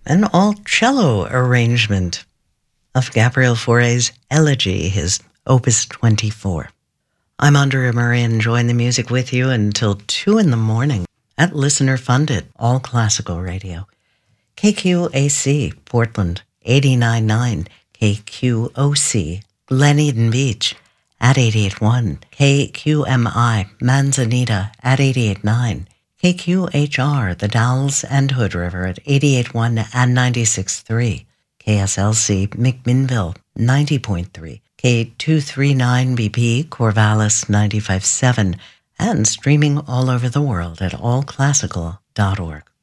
an all-cello arrangement of Gabriel Fauré's Elegy, his Opus 24. I'm Andrea Murray, enjoying the music with you until 2 in the morning at listener-funded, all-classical radio. KQAC, Portland, 89.9, KQOC, Glen Eden Beach, at 88.1, KQMI, Manzanita, at 88.9, KQHR, The Dalles and Hood River at 88.1 and 96.3, KSLC, McMinnville, 90.3, K239BP, Corvallis, 95.7, and streaming all over the world at allclassical.org.